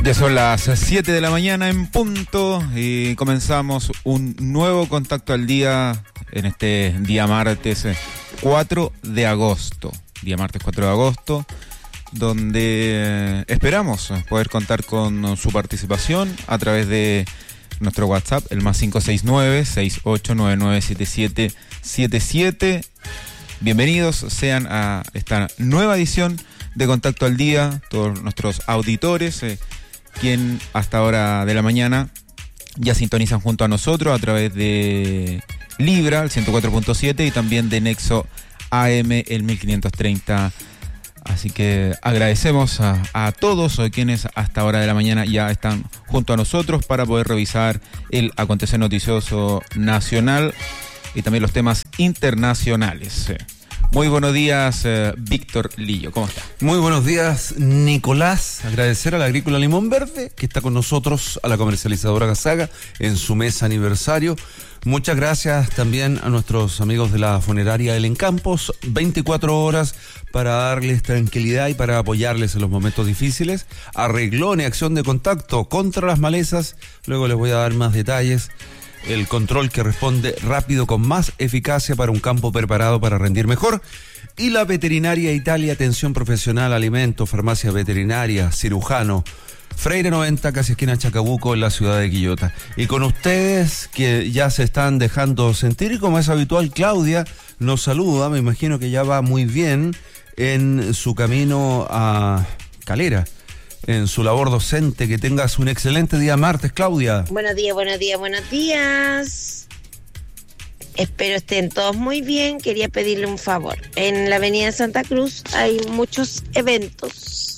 Ya son las 7 de la mañana en punto y comenzamos un nuevo Contacto al Día en este día martes 4 de agosto. Día martes 4 de agosto, donde esperamos poder contar con su participación a través de nuestro WhatsApp, el más 569-6899-7777. Bienvenidos sean a esta nueva edición de Contacto al Día, todos nuestros auditores, quien hasta hora de la mañana ya sintonizan junto a nosotros a través de Libra, el 104.7, y también de Nexo AM, el 1530. Así que agradecemos a todos quienes hasta hora de la mañana ya están junto a nosotros para poder revisar el acontecer noticioso nacional y también los temas internacionales. Muy buenos días, Víctor Lillo, ¿cómo está? Muy buenos días, Nicolás. Agradecer a la Agrícola Limón Verde que está con nosotros, a la comercializadora Gasaga en su mes aniversario. Muchas gracias también a nuestros amigos de la funeraria El Encampos, 24 horas para darles tranquilidad y para apoyarles en los momentos difíciles. Arreglón y acción de contacto contra las malezas, luego les voy a dar más detalles. El control que responde rápido con más eficacia para un campo preparado para rendir mejor. Y la Veterinaria Italia, atención profesional, alimentos, farmacia veterinaria, cirujano, Freire 90, casi esquina Chacabuco, en la ciudad de Quillota. Y con ustedes que ya se están dejando sentir, y como es habitual, Claudia nos saluda, me imagino que ya va muy bien en su camino a Calera, en su labor docente. Que tengas un excelente día martes, Claudia. Buenos días, buenos días, buenos días. Espero estén todos muy bien. Quería pedirle un favor. En la avenida Santa Cruz hay muchos eventos.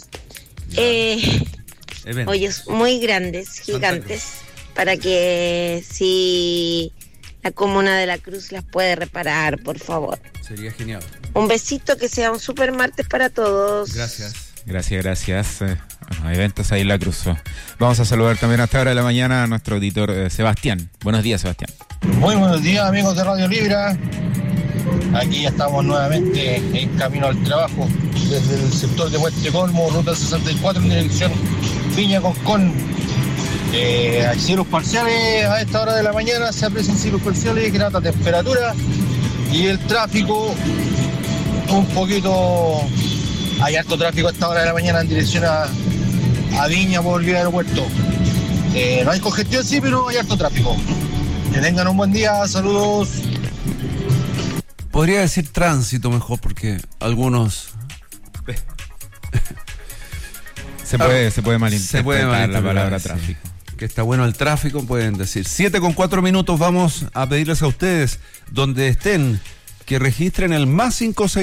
Hoyos muy grandes, gigantes, para que si la comuna de La Cruz las puede reparar, por favor. Sería genial. Un besito, que sea un super martes para todos. Gracias. Gracias. Eventos ahí en La Cruz. Vamos a saludar también a esta hora de la mañana a nuestro auditor Sebastián. Buenos días, Sebastián. Muy buenos días, amigos de Radio Libra. Aquí ya estamos nuevamente en camino al trabajo desde el sector de Puente Colmo, ruta 64 en dirección Viña Concón. Hay cielos parciales a esta hora de la mañana, se aprecian cielos parciales, grata temperatura y el tráfico un poquito. Hay alto tráfico a esta hora de la mañana en dirección a Viña por vía aeropuerto. No hay congestión, sí, pero hay alto tráfico. Que tengan un buen día, saludos. Podría decir tránsito mejor, porque algunos se puede malinterpretar la palabra tráfico. Que está bueno el tráfico, pueden decir. 7:04, vamos a pedirles a ustedes, donde estén, que registren el más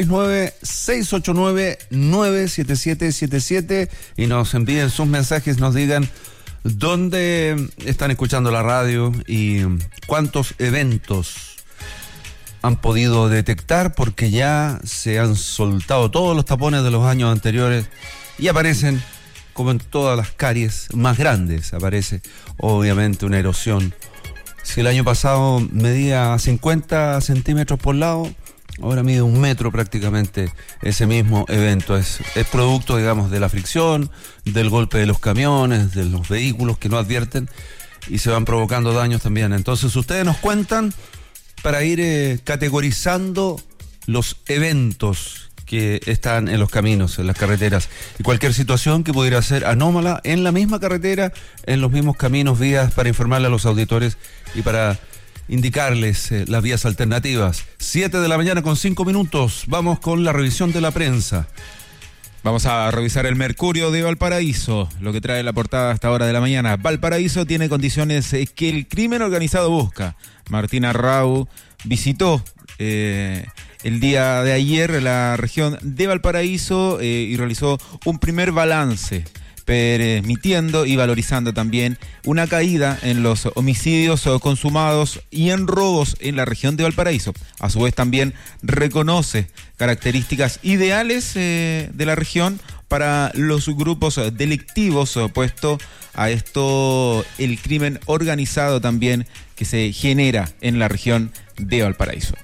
569-689-97777 y nos envíen sus mensajes, nos digan dónde están escuchando la radio y cuántos eventos han podido detectar, porque ya se han soltado todos los tapones de los años anteriores y aparecen, como en todas las caries más grandes, aparece obviamente una erosión. Si el año pasado medía 50 centímetros por lado, ahora mide 1 metro prácticamente ese mismo evento. Es producto, digamos, de la fricción, del golpe de los camiones, de los vehículos que no advierten y se van provocando daños también. Entonces ustedes nos cuentan para ir categorizando los eventos que están en los caminos, en las carreteras, y cualquier situación que pudiera ser anómala en la misma carretera, en los mismos caminos, vías, para informarle a los auditores y para indicarles las vías alternativas. 7:05 vamos con la revisión de la prensa. Vamos a revisar el Mercurio de Valparaíso, lo que trae la portada a esta hora de la mañana. Valparaíso tiene condiciones que el crimen organizado busca. Martina Rau visitó el día de ayer la región de Valparaíso y realizó un primer balance, permitiendo y valorizando también una caída en los homicidios consumados y en robos en la región de Valparaíso. A su vez también reconoce características ideales de la región para los grupos delictivos, puesto a esto el crimen organizado también que se genera en la región de Valparaíso.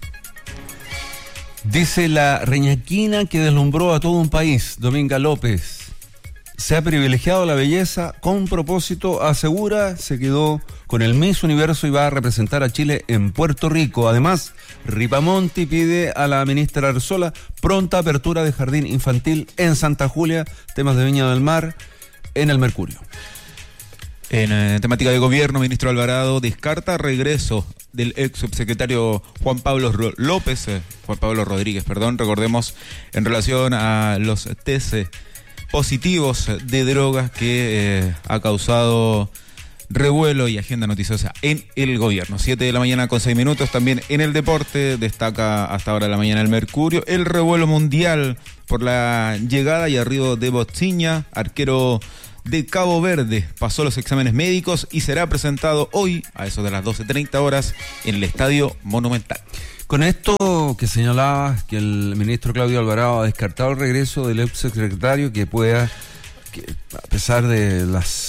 Dice la reñaquina que deslumbró a todo un país, Dominga López. se ha privilegiado la belleza con propósito, asegura, se quedó con el Miss Universo y va a representar a Chile en Puerto Rico. Además, Ripamonti pide a la ministra Arzola pronta apertura de jardín infantil en Santa Julia, temas de Viña del Mar, en el Mercurio. En temática de gobierno, ministro Alvarado descarta regreso del ex subsecretario Juan Pablo Rodríguez, recordemos, en relación a los test positivos de drogas que ha causado revuelo y agenda noticiosa en el gobierno. 7 de la mañana con 6 minutos. También en el deporte destaca hasta ahora de la mañana el Mercurio el revuelo mundial por la llegada y arribo de Botsigna, arquero de Cabo Verde. Pasó los exámenes médicos y será presentado hoy a eso de las 12:30 horas en el Estadio Monumental. Con esto que señalaba que el ministro Claudio Alvarado ha descartado el regreso del ex secretario que a pesar de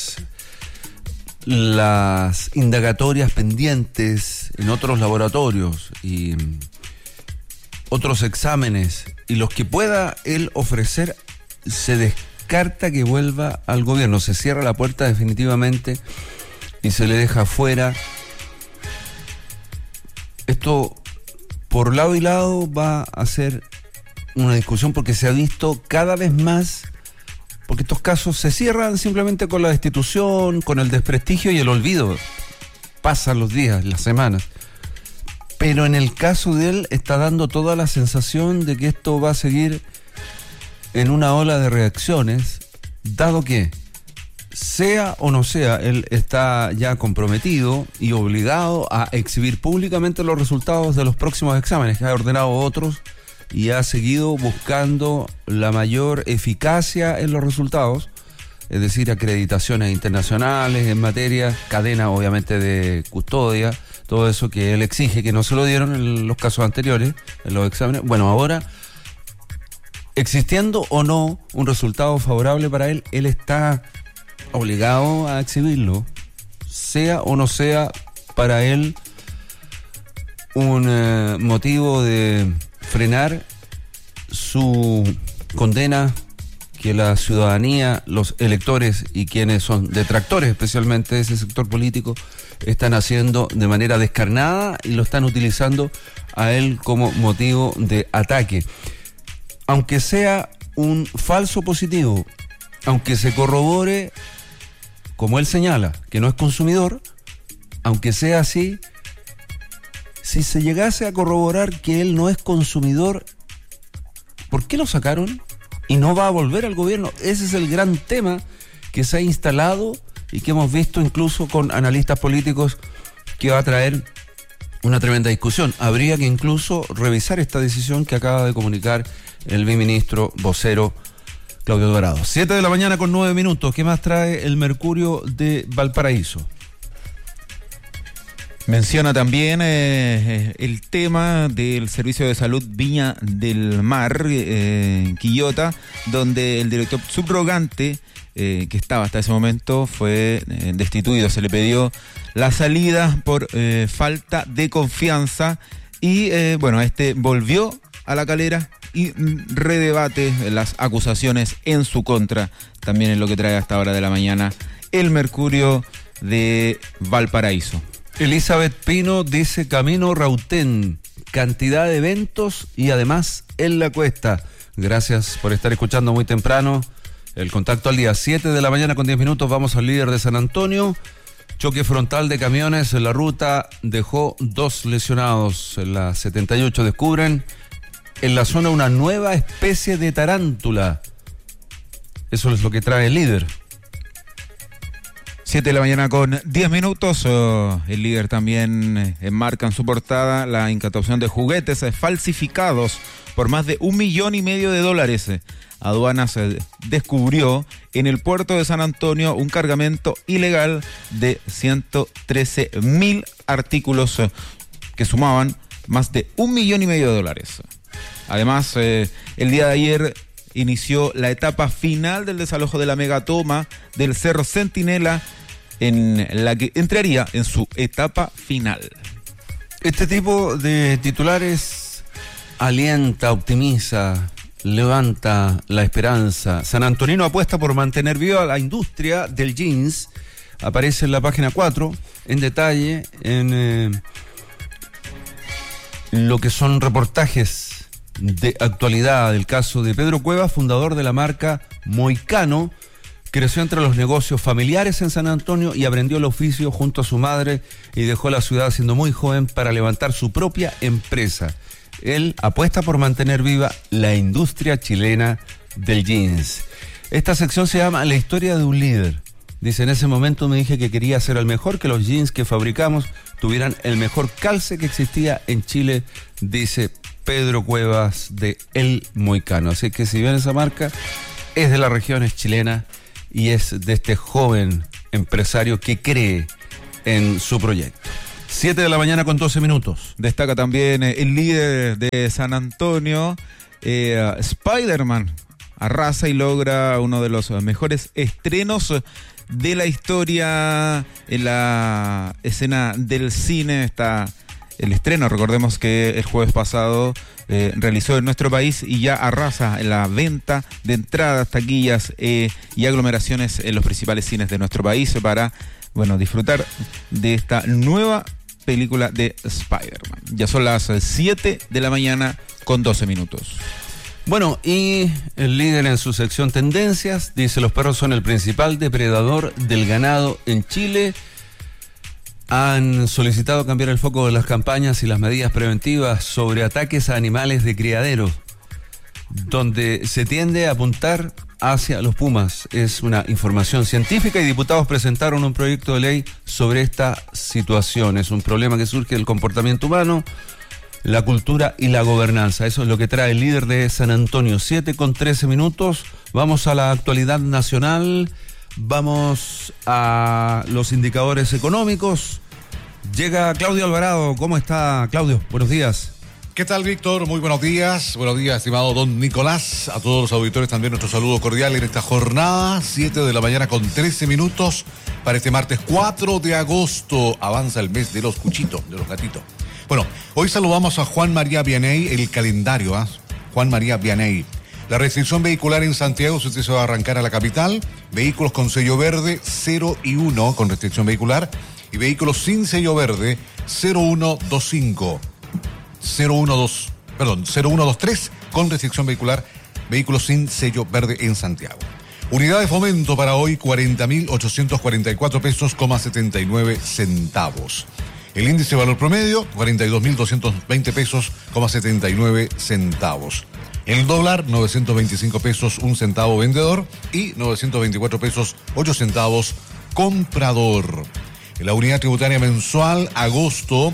las indagatorias pendientes en otros laboratorios y otros exámenes y los que pueda él ofrecer, se descarta que vuelva al gobierno. Se cierra la puerta definitivamente y se le deja fuera. Esto por lado y lado va a ser una discusión porque se ha visto cada vez más, porque estos casos se cierran simplemente con la destitución, con el desprestigio y el olvido. Pasan los días, las semanas. Pero en el caso de él está dando toda la sensación de que esto va a seguir en una ola de reacciones, dado que, sea o no sea, él está ya comprometido y obligado a exhibir públicamente los resultados de los próximos exámenes, que ha ordenado otros y ha seguido buscando la mayor eficacia en los resultados, es decir, acreditaciones internacionales en materia, cadena obviamente de custodia, todo eso que él exige, que no se lo dieron en los casos anteriores, en los exámenes. Bueno, ahora, existiendo o no un resultado favorable para él, él está obligado a exhibirlo, sea o no sea para él un motivo de frenar su condena que la ciudadanía, los electores y quienes son detractores especialmente de ese sector político están haciendo de manera descarnada y lo están utilizando a él como motivo de ataque. Aunque sea un falso positivo, aunque se corrobore, como él señala, que no es consumidor, aunque sea así, si se llegase a corroborar que él no es consumidor, ¿por qué lo sacaron? Y no va a volver al gobierno. Ese es el gran tema que se ha instalado y que hemos visto incluso con analistas políticos que va a traer una tremenda discusión. Habría que incluso revisar esta decisión que acaba de comunicar el viceministro vocero Claudio Alvarado. 7 de la mañana con 9 minutos. ¿Qué más trae el Mercurio de Valparaíso? Menciona también el tema del Servicio de Salud Viña del Mar, Quillota, donde el director subrogante, que estaba hasta ese momento, fue destituido. Se le pidió la salida por falta de confianza y, volvió a la calera y redebate las acusaciones en su contra. También es lo que trae hasta ahora de la mañana el Mercurio de Valparaíso. Elizabeth Pino dice Camino Rautén, cantidad de eventos y además en la cuesta. Gracias por estar escuchando muy temprano el Contacto al Día. 7 de la mañana con 10 minutos, vamos al líder de San Antonio. Choque frontal de camiones en la ruta dejó 2 lesionados. En la 78 descubren en la zona una nueva especie de tarántula. Eso es lo que trae el líder. 7 de la mañana con 10 minutos. El líder también enmarca en su portada la incautación de juguetes falsificados por más de $1,5 millones. Aduanas descubrió en el puerto de San Antonio un cargamento ilegal de 113.000 artículos que sumaban más de $1,5 millones. Además, el día de ayer inició la etapa final del desalojo de la megatoma del Cerro Centinela, en la que entraría en su etapa final. Este tipo de titulares alienta, optimiza levanta la esperanza. San Antonino apuesta por mantener viva la industria del jeans. Aparece en la página 4, en detalle, en lo que son reportajes de actualidad del caso de Pedro Cuevas, fundador de la marca Moicano. Creció entre los negocios familiares en San Antonio y aprendió el oficio junto a su madre y dejó la ciudad siendo muy joven para levantar su propia empresa. Él apuesta por mantener viva la industria chilena del jeans. Esta sección se llama La historia de un líder. Dice, en ese momento me dije que quería ser el mejor, que los jeans que fabricamos tuvieran el mejor calce que existía en Chile, dice Pedro Cuevas de El Moicano. Así que si bien esa marca es de la región, es chilena y es de este joven empresario que cree en su proyecto. 7 de la mañana con 12 minutos. Destaca también el líder de San Antonio, Spider-Man, arrasa y logra uno de los mejores estrenos de la historia en la escena del cine. Está el estreno, recordemos que el jueves pasado realizó en nuestro país y ya arrasa en la venta de entradas, taquillas y aglomeraciones en los principales cines de nuestro país para, bueno, disfrutar de esta nueva película de Spider-Man. Ya son las 7 de la mañana con 12 minutos. Bueno, y el líder en su sección Tendencias dice: los perros son el principal depredador del ganado en Chile. Han solicitado cambiar el foco de las campañas y las medidas preventivas sobre ataques a animales de criadero, donde se tiende a apuntar hacia los pumas. Es una información científica y diputados presentaron un proyecto de ley sobre esta situación. Es un problema que surge del comportamiento humano, la cultura y la gobernanza. Eso es lo que trae el líder de San Antonio. 7 con 13 minutos. Vamos a la actualidad nacional. Vamos a los indicadores económicos. Llega Claudio Alvarado. ¿Cómo está, Claudio? Buenos días. ¿Qué tal, Víctor? Muy buenos días. Buenos días, estimado don Nicolás. A todos los auditores también nuestro saludo cordial en esta jornada. 7 de la mañana con 13 minutos para este martes 4 de agosto. Avanza el mes de los cuchitos, de los gatitos. Bueno, hoy saludamos a Juan María Vianey, el calendario, Juan María Vianey. La restricción vehicular en Santiago se va a arrancar a la capital. Vehículos con sello verde 0 y 1 con restricción vehicular. Y vehículos sin sello verde 0125. 0123 con restricción vehicular. Vehículos sin sello verde en Santiago. Unidad de fomento para hoy 40.844 pesos, 79 centavos. El índice de valor promedio, 42.220 pesos, 79 centavos. El dólar, 925 pesos, 1 centavo vendedor y 924 pesos, 8 centavos comprador. La unidad tributaria mensual, agosto,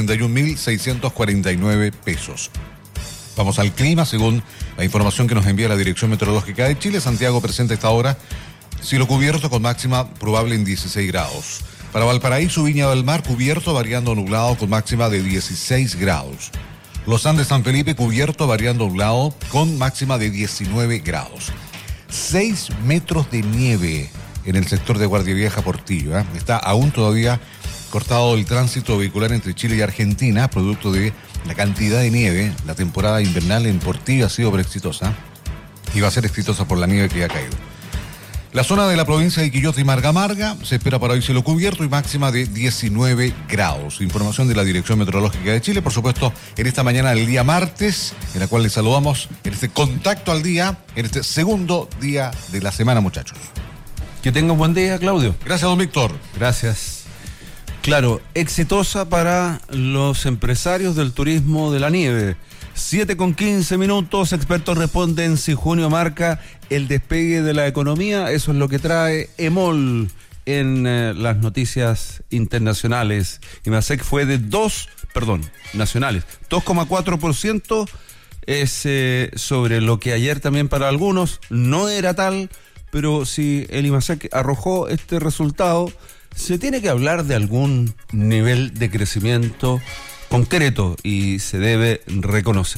71.649 pesos. Vamos al clima, según la información que nos envía la Dirección Meteorológica de Chile. Santiago presenta a esta hora cielo cubierto con máxima probable en 16 grados. Para Valparaíso, Viña del Mar, cubierto, variando nublado con máxima de 16 grados. Los Andes, San Felipe, cubierto, variando nublado con máxima de 19 grados. 6 metros de nieve en el sector de Guardia Vieja, Portillo. Está aún todavía cortado el tránsito vehicular entre Chile y Argentina, producto de la cantidad de nieve. La temporada invernal en Portillo ha sido exitosa y va a ser exitosa por la nieve que ha caído. La zona de la provincia de Quillota y Marga Marga se espera para hoy cielo cubierto y máxima de 19 grados. Información de la Dirección Meteorológica de Chile, por supuesto, en esta mañana del día martes, en la cual les saludamos en este contacto al día, en este segundo día de la semana, muchachos. Que tenga un buen día, Claudio. Gracias, don Víctor. Gracias. Claro, exitosa para los empresarios del turismo de la nieve. 7 con 15 minutos, expertos responden si junio marca el despegue de la economía. Eso es lo que trae EMOL en las noticias internacionales. IMASEC fue de nacionales, 2,4%. Es sobre lo que ayer también para algunos no era tal, pero si el IMASEC arrojó este resultado, se tiene que hablar de algún nivel de crecimiento concreto y se debe reconocer.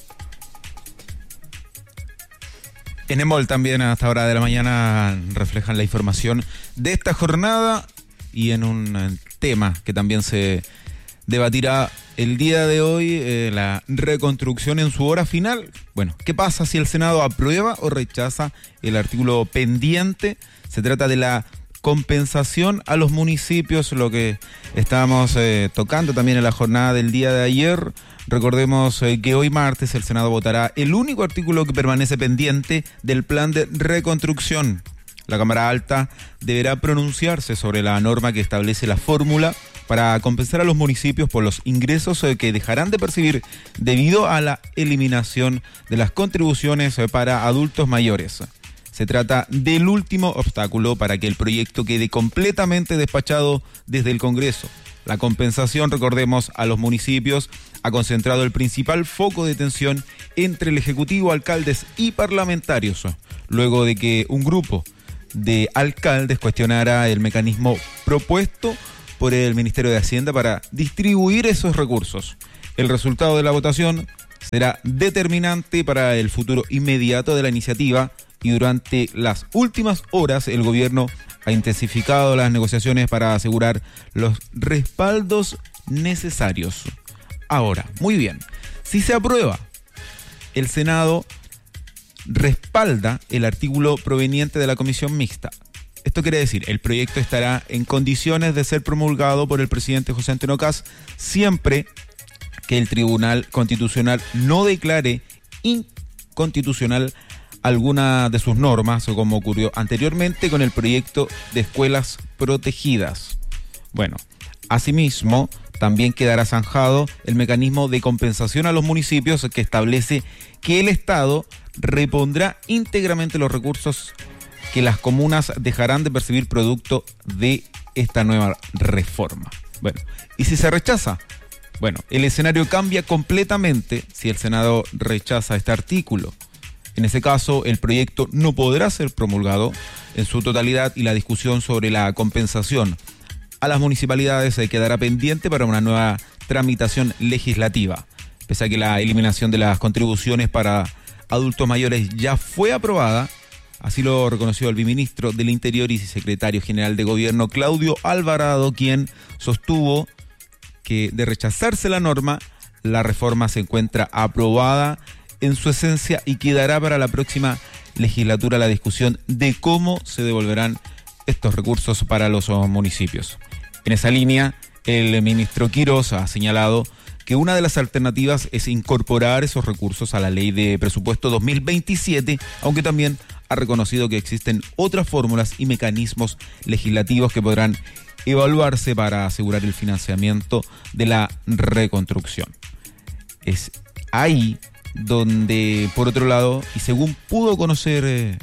En EMOL también a esta hora de la mañana reflejan la información de esta jornada y en un tema que también se debatirá el día de hoy la reconstrucción en su hora final. Bueno, ¿qué pasa si el Senado aprueba o rechaza el artículo pendiente? Se trata de la compensación a los municipios, lo que estábamos tocando también en la jornada del día de ayer. Recordemos que hoy martes el Senado votará el único artículo que permanece pendiente del plan de reconstrucción. La Cámara Alta deberá pronunciarse sobre la norma que establece la fórmula para compensar a los municipios por los ingresos que dejarán de percibir debido a la eliminación de las contribuciones para adultos mayores. Se trata del último obstáculo para que el proyecto quede completamente despachado desde el Congreso. La compensación, recordemos, a los municipios ha concentrado el principal foco de tensión entre el Ejecutivo, alcaldes y parlamentarios, luego de que un grupo de alcaldes cuestionara el mecanismo propuesto por el Ministerio de Hacienda para distribuir esos recursos. El resultado de la votación será determinante para el futuro inmediato de la iniciativa y durante las últimas horas el gobierno ha intensificado las negociaciones para asegurar los respaldos necesarios. Ahora, muy bien, si se aprueba, el Senado respalda el artículo proveniente de la comisión mixta. Esto quiere decir, el proyecto estará en condiciones de ser promulgado por el presidente José Antonio Kast siempre que el Tribunal Constitucional no declare inconstitucional alguna de sus normas, o como ocurrió anteriormente con el proyecto de escuelas protegidas. Bueno, asimismo, también quedará zanjado el mecanismo de compensación a los municipios que establece que el Estado repondrá íntegramente los recursos que las comunas dejarán de percibir producto de esta nueva reforma. Bueno, ¿y si se rechaza? Bueno, el escenario cambia completamente si el Senado rechaza este artículo. En ese caso, el proyecto no podrá ser promulgado en su totalidad y la discusión sobre la compensación a las municipalidades quedará pendiente para una nueva tramitación legislativa. Pese a que la eliminación de las contribuciones para adultos mayores ya fue aprobada, así lo reconoció el viceministro del Interior y secretario general de Gobierno, Claudio Alvarado, quien sostuvo que de rechazarse la norma, la reforma se encuentra aprobada en su esencia y quedará para la próxima legislatura la discusión de cómo se devolverán estos recursos para los municipios. En esa línea, el ministro Quirós ha señalado que una de las alternativas es incorporar esos recursos a la ley de presupuesto 2027, aunque también ha reconocido que existen otras fórmulas y mecanismos legislativos que podrán evaluarse para asegurar el financiamiento de la reconstrucción. Es ahí donde, por otro lado, y según pudo conocer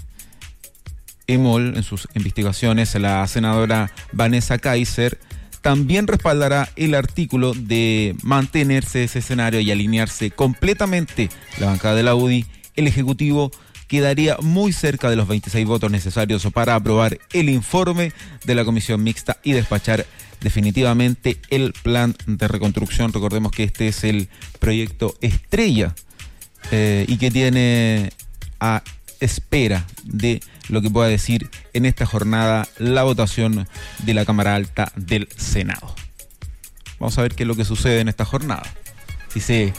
EMOL en sus investigaciones, la senadora Vanessa Kaiser también respaldará el artículo de mantenerse ese escenario y alinearse completamente la bancada de la UDI. El Ejecutivo quedaría muy cerca de los 26 votos necesarios para aprobar el informe de la comisión mixta y despachar definitivamente el plan de reconstrucción. Recordemos que este es el proyecto estrella y que tiene a espera de lo que pueda decir en esta jornada la votación de la Cámara Alta del Senado. Vamos a ver qué es lo que sucede en esta jornada. Si se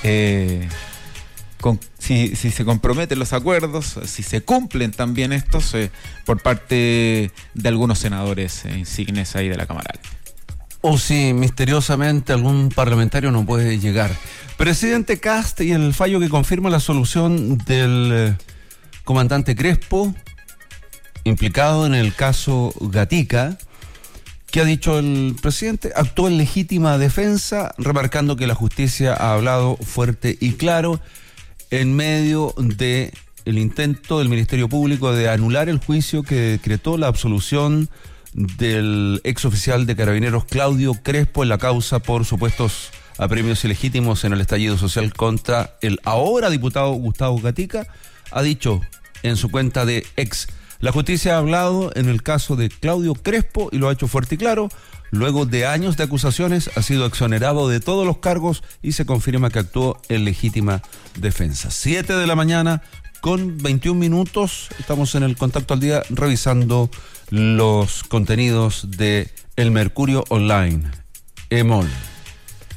comprometen los acuerdos, si se cumplen también estos por parte de algunos senadores insignes ahí de la Cámara Alta. O si misteriosamente algún parlamentario no puede llegar. Presidente Kast y el fallo que confirma la solución del comandante Crespo, implicado en el caso Gatica. ¿Qué ha dicho el presidente? Actuó en legítima defensa, remarcando que la justicia ha hablado fuerte y claro en medio de el intento del Ministerio Público de anular el juicio que decretó la absolución del exoficial de Carabineros Claudio Crespo en la causa por supuestos apremios ilegítimos en el estallido social contra el ahora diputado Gustavo Gatica. Ha dicho en su cuenta de X: la justicia ha hablado en el caso de Claudio Crespo y lo ha hecho fuerte y claro. Luego de años de acusaciones ha sido exonerado de todos los cargos y se confirma que actuó en legítima defensa. 7 de la mañana con 21 minutos. Estamos en el Contacto al Día revisando los contenidos de El Mercurio Online, EMOL.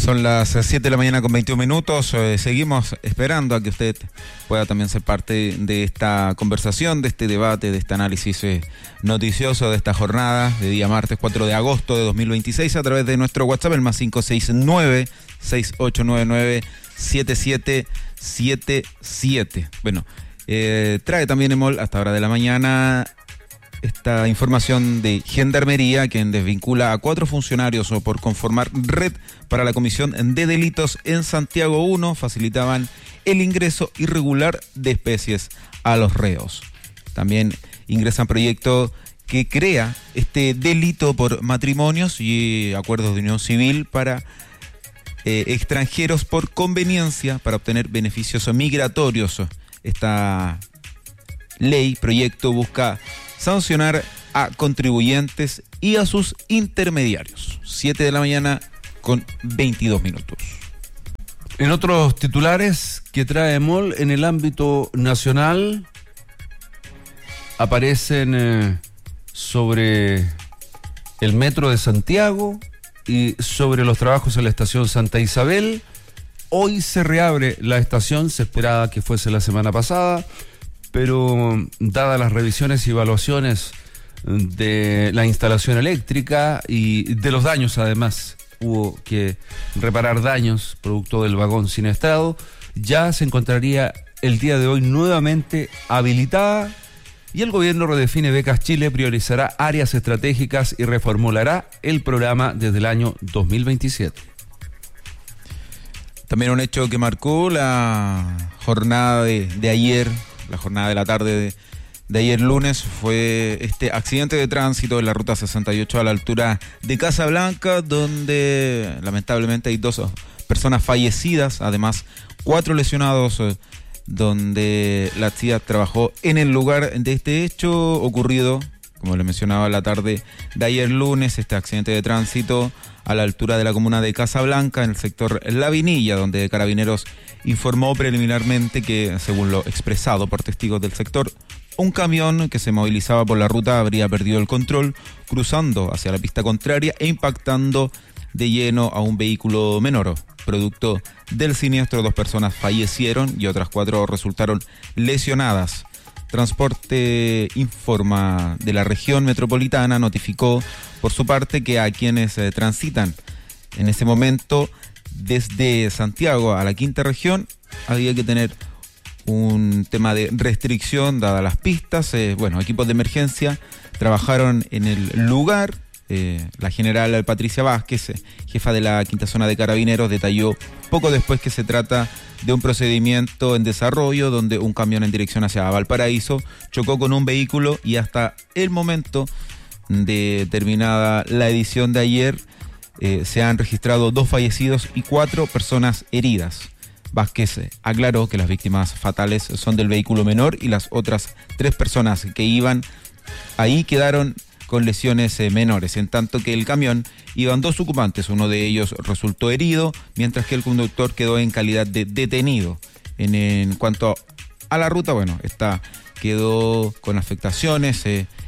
Son las 7 de la mañana con 21 minutos. Seguimos esperando a que usted pueda también ser parte de esta conversación, de este debate, de este análisis noticioso de esta jornada de día martes 4 de agosto de 2026 a través de nuestro WhatsApp, el más 569-6899-7777. Bueno, trae también Emol hasta hora de la mañana esta información de Gendarmería, quien desvincula a 4 funcionarios por conformar red para la comisión de delitos en Santiago 1, facilitaban el ingreso irregular de especies a los reos. También ingresan proyecto que crea este delito por matrimonios y acuerdos de unión civil para extranjeros por conveniencia para obtener beneficios migratorios. Esta ley, proyecto, busca sancionar a contribuyentes y a sus intermediarios. 7 de la mañana con 22 minutos. En otros titulares que trae MOL en el ámbito nacional aparecen sobre el metro de Santiago y sobre los trabajos en la estación Santa Isabel. Hoy se reabre la estación, se esperaba que fuese la semana pasada, pero dadas las revisiones y evaluaciones de la instalación eléctrica y de los daños, además, hubo que reparar daños producto del vagón siniestrado, ya se encontraría el día de hoy nuevamente habilitada y el gobierno redefine Becas Chile, priorizará áreas estratégicas y reformulará el programa desde el año 2027. También un hecho que marcó la jornada de ayer, la jornada de la tarde de ayer lunes, fue este accidente de tránsito en la ruta 68 a la altura de Casablanca, donde lamentablemente hay 2 personas fallecidas, además 4 lesionados, donde la CIA trabajó en el lugar de este hecho ocurrido, como le mencionaba, la tarde de ayer lunes, este accidente de tránsito a la altura de la comuna de Casablanca, en el sector La Vinilla, donde Carabineros informó preliminarmente que, según lo expresado por testigos del sector, un camión que se movilizaba por la ruta habría perdido el control, cruzando hacia la pista contraria e impactando de lleno a un vehículo menor. Producto del siniestro, 2 personas fallecieron y otras 4 resultaron lesionadas. Transporte informa de la región metropolitana, notificó por su parte que a quienes transitan en ese momento desde Santiago a la quinta región había que tener un tema de restricción dadas las pistas. Equipos de emergencia trabajaron en el lugar. La general Patricia Vázquez, jefa de la quinta zona de Carabineros, detalló poco después que se trata de un procedimiento en desarrollo donde un camión en dirección hacia Valparaíso chocó con un vehículo y hasta el momento de terminada la edición de ayer se han registrado 2 fallecidos y 4 personas heridas. Vázquez aclaró que las víctimas fatales son del vehículo menor y las otras 3 personas que iban ahí quedaron con lesiones menores, en tanto que el camión iban 2 ocupantes, uno de ellos resultó herido, mientras que el conductor quedó en calidad de detenido. En cuanto a la ruta, esta quedó con afectaciones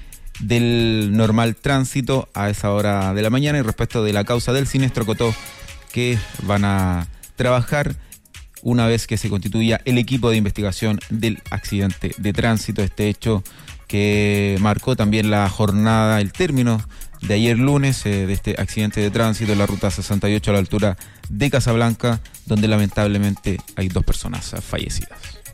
del normal tránsito a esa hora de la mañana, y respecto de la causa del siniestro acotó que van a trabajar una vez que se constituya el equipo de investigación del accidente de tránsito. Este hecho que marcó también la jornada, el término de ayer lunes de este accidente de tránsito en la ruta 68 a la altura de Casablanca, donde lamentablemente hay 2 personas fallecidas.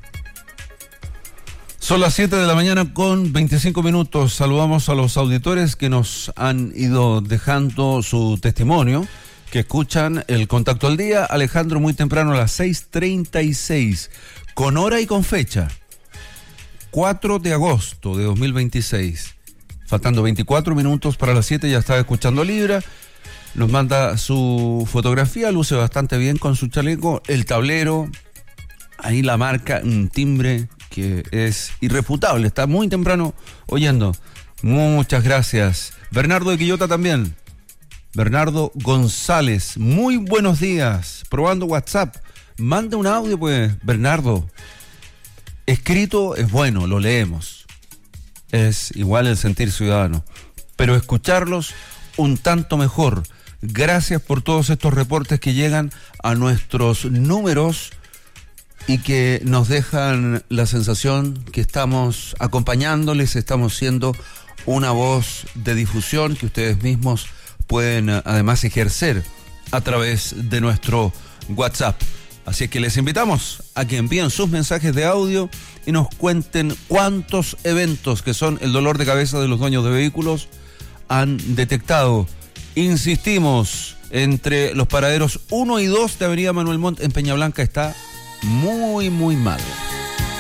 Son las 7 de la mañana con 25 minutos. Saludamos a los auditores que nos han ido dejando su testimonio, que escuchan el Contacto al Día. Alejandro, muy temprano a las 6:36, con hora y con fecha. 4 de agosto de 2026. Faltando 24 minutos para las 7, ya estaba escuchando Libra. Nos manda su fotografía, luce bastante bien con su chaleco, el tablero, ahí la marca, un timbre que es irrefutable. Está muy temprano oyendo. Muchas gracias. Bernardo de Quillota también. Bernardo González, muy buenos días. Probando WhatsApp. Manda un audio, pues, Bernardo. Escrito es bueno, lo leemos. Es igual el sentir ciudadano. Pero escucharlos un tanto mejor. Gracias por todos estos reportes que llegan a nuestros números y que nos dejan la sensación que estamos acompañándoles, estamos siendo una voz de difusión que ustedes mismos pueden además ejercer a través de nuestro WhatsApp. Así que les invitamos a que envíen sus mensajes de audio y nos cuenten cuántos eventos que son el dolor de cabeza de los dueños de vehículos han detectado. Insistimos, entre los paraderos 1 y 2 de Avenida Manuel Montt en Peña Blanca está muy, muy mal.